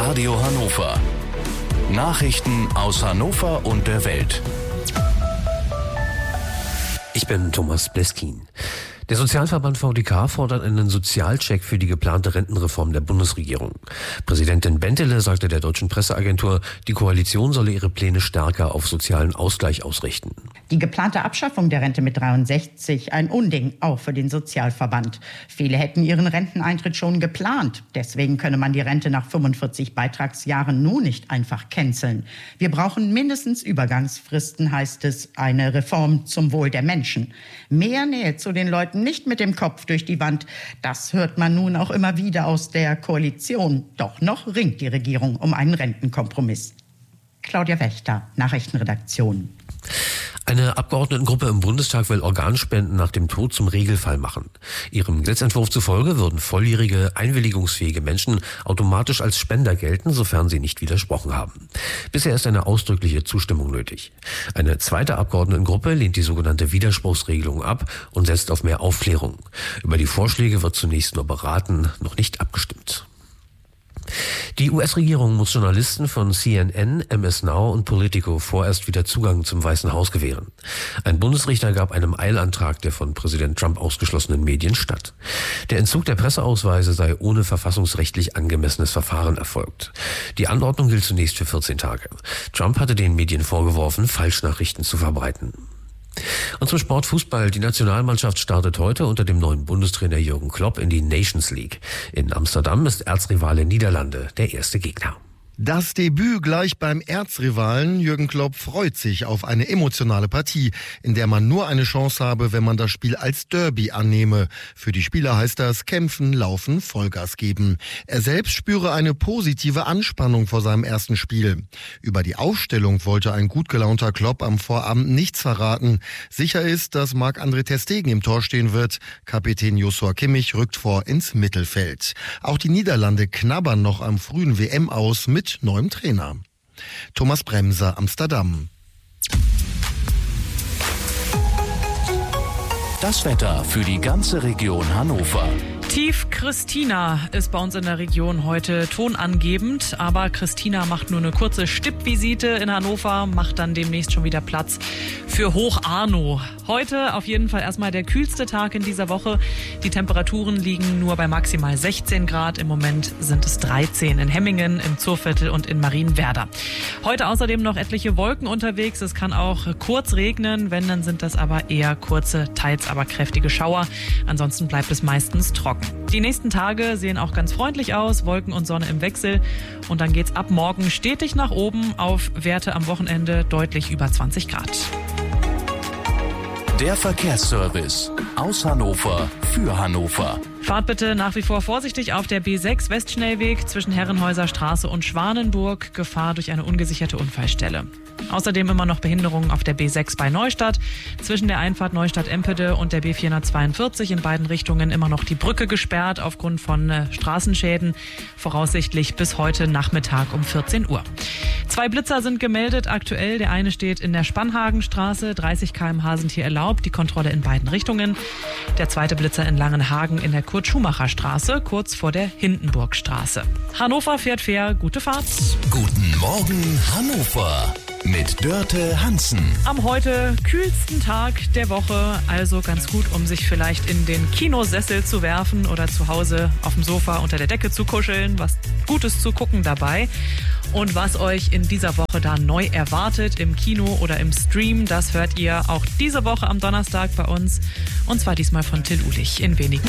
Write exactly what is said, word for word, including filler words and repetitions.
Radio Hannover. Nachrichten aus Hannover und der Welt. Ich bin Thomas Bleskin. Der Sozialverband V D K fordert einen Sozialcheck für die geplante Rentenreform der Bundesregierung. Präsidentin Bentele sagte der deutschen Presseagentur, die Koalition solle ihre Pläne stärker auf sozialen Ausgleich ausrichten. Die geplante Abschaffung der Rente mit dreiundsechzig, ein Unding, auch für den Sozialverband. Viele hätten ihren Renteneintritt schon geplant. Deswegen könne man die Rente nach fünfundvierzig Beitragsjahren nun nicht einfach canceln. Wir brauchen mindestens Übergangsfristen, heißt es, eine Reform zum Wohl der Menschen. Mehr Nähe zu den Leuten, nicht mit dem Kopf durch die Wand. Das hört man nun auch immer wieder aus der Koalition. Doch noch ringt die Regierung um einen Rentenkompromiss. Claudia Wächter, Nachrichtenredaktion. Eine Abgeordnetengruppe im Bundestag will Organspenden nach dem Tod zum Regelfall machen. Ihrem Gesetzentwurf zufolge würden volljährige, einwilligungsfähige Menschen automatisch als Spender gelten, sofern sie nicht widersprochen haben. Bisher ist eine ausdrückliche Zustimmung nötig. Eine zweite Abgeordnetengruppe lehnt die sogenannte Widerspruchsregelung ab und setzt auf mehr Aufklärung. Über die Vorschläge wird zunächst nur beraten, noch nicht abgestimmt. Die U S-Regierung muss Journalisten von C N N, M S Now und Politico vorerst wieder Zugang zum Weißen Haus gewähren. Ein Bundesrichter gab einem Eilantrag der von Präsident Trump ausgeschlossenen Medien statt. Der Entzug der Presseausweise sei ohne verfassungsrechtlich angemessenes Verfahren erfolgt. Die Anordnung gilt zunächst für vierzehn Tage. Trump hatte den Medien vorgeworfen, Falschnachrichten zu verbreiten. Und zum Sport Fußball. Die Nationalmannschaft startet heute unter dem neuen Bundestrainer Jürgen Klopp in die Nations League. In Amsterdam ist Erzrivale Niederlande der erste Gegner. Das Debüt gleich beim Erzrivalen. Jürgen Klopp freut sich auf eine emotionale Partie, in der man nur eine Chance habe, wenn man das Spiel als Derby annehme. Für die Spieler heißt das kämpfen, laufen, Vollgas geben. Er selbst spüre eine positive Anspannung vor seinem ersten Spiel. Über die Aufstellung wollte ein gut gelaunter Klopp am Vorabend nichts verraten. Sicher ist, dass Marc-André ter Stegen im Tor stehen wird. Kapitän Joshua Kimmich rückt vor ins Mittelfeld. Auch die Niederlande knabbern noch am frühen W M aus mit neuem Trainer. Thomas Bremser, Amsterdam. Das Wetter für die ganze Region Hannover. Tief Christina ist bei uns in der Region heute tonangebend, aber Christina macht nur eine kurze Stippvisite in Hannover, macht dann demnächst schon wieder Platz für Hoch Arno. Heute auf jeden Fall erstmal der kühlste Tag in dieser Woche. Die Temperaturen liegen nur bei maximal sechzehn Grad. Im Moment sind es dreizehn in Hemmingen, im Zurviertel und in Marienwerder. Heute außerdem noch etliche Wolken unterwegs. Es kann auch kurz regnen, wenn, dann sind das aber eher kurze, teils aber kräftige Schauer. Ansonsten bleibt es meistens trocken. Die nächsten Tage sehen auch ganz freundlich aus, Wolken und Sonne im Wechsel. Und dann geht's ab morgen stetig nach oben auf Werte am Wochenende deutlich über zwanzig Grad. Der Verkehrsservice aus Hannover für Hannover. Fahrt bitte nach wie vor vorsichtig auf der B sechs Westschnellweg zwischen Herrenhäuser Straße und Schwanenburg. Gefahr durch eine ungesicherte Unfallstelle. Außerdem immer noch Behinderungen auf der B sechs bei Neustadt. Zwischen der Einfahrt Neustadt-Empede und der B vierhundertzweiundvierzig in beiden Richtungen immer noch die Brücke gesperrt aufgrund von äh, Straßenschäden. Voraussichtlich bis heute Nachmittag um vierzehn Uhr. Zwei Blitzer sind gemeldet aktuell. Der eine steht in der Spannhagenstraße. dreißig Kilometer pro Stunde sind hier erlaubt. Die Kontrolle in beiden Richtungen. Der zweite Blitzer in Langenhagen in der Kurt-Schumacher-Straße, kurz vor der Hindenburgstraße. Hannover fährt fair. Gute Fahrt. Guten Morgen Hannover mit Dörte Hansen. Am heute kühlsten Tag der Woche, also ganz gut, um sich vielleicht in den Kinosessel zu werfen oder zu Hause auf dem Sofa unter der Decke zu kuscheln, was Gutes zu gucken dabei. Und was euch in dieser Woche da neu erwartet im Kino oder im Stream, das hört ihr auch diese Woche am Donnerstag bei uns. Und zwar diesmal von Till Ulich in wenigen